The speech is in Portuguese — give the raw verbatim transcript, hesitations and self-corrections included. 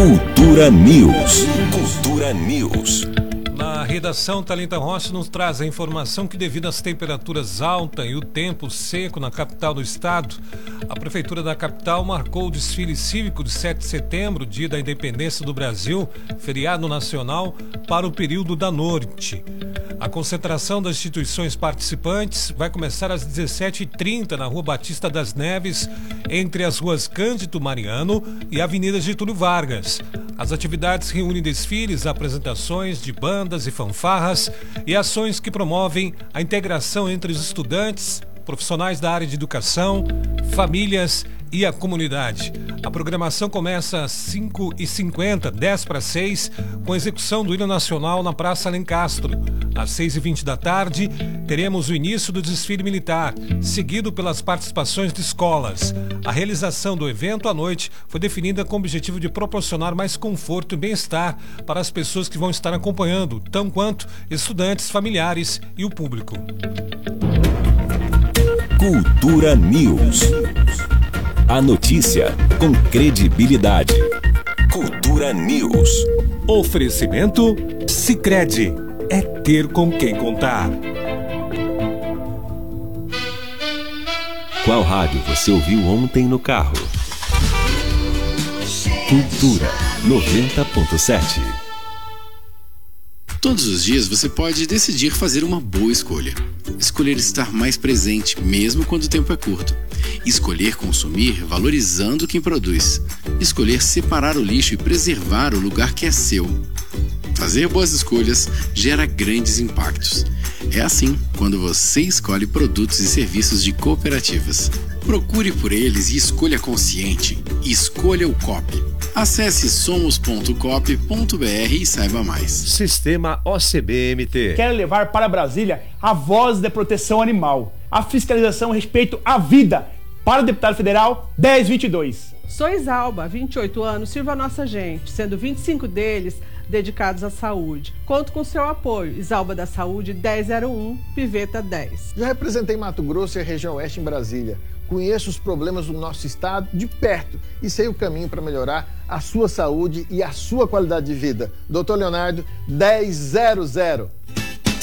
Cultura News. Cultura News. Na redação, Thalita Rossi nos traz a informação que, devido às temperaturas altas e o tempo seco na capital do estado, a Prefeitura da capital marcou o desfile cívico de sete de setembro, dia da independência do Brasil, feriado nacional, para o período da noite. A concentração das instituições participantes vai começar às dezessete e trinta na Rua Batista das Neves, entre as ruas Cândido Mariano e Avenida Getúlio Vargas. As atividades reúnem desfiles, apresentações de bandas e fanfarras e ações que promovem a integração entre os estudantes, profissionais da área de educação, famílias e a comunidade. A programação começa às cinco e cinquenta, dez para seis, com a execução do hino nacional na Praça Alencastro. Às seis e vinte da tarde, teremos o início do desfile militar, seguido pelas participações de escolas. A realização do evento à noite foi definida com o objetivo de proporcionar mais conforto e bem-estar para as pessoas que vão estar acompanhando, tão quanto estudantes, familiares e o público. Cultura News. A notícia com credibilidade. Cultura News. Oferecimento Sicredi. É ter com quem contar. Qual rádio você ouviu ontem no carro? Cultura noventa ponto sete. Todos os dias você pode decidir fazer uma boa escolha. Escolher estar mais presente, mesmo quando o tempo é curto. Escolher consumir valorizando quem produz. Escolher separar o lixo e preservar o lugar que é seu. Fazer boas escolhas gera grandes impactos. É assim quando você escolhe produtos e serviços de cooperativas. Procure por eles e escolha consciente. Escolha o Coop. Acesse somos ponto coop ponto br e saiba mais. Sistema O C B M T. Quero levar para Brasília a voz da proteção animal. A fiscalização a respeito à vida. Para o deputado federal, dez vinte e dois. Sou Isalba, vinte e oito anos, sirvo a nossa gente, sendo vinte e cinco deles dedicados à saúde. Conto com seu apoio. Isalba da Saúde dez zero um, Piveta dez. Já representei Mato Grosso e a região oeste em Brasília. Conheço os problemas do nosso estado de perto e sei o caminho para melhorar a sua saúde e a sua qualidade de vida. doutor Leonardo, dez zero zero.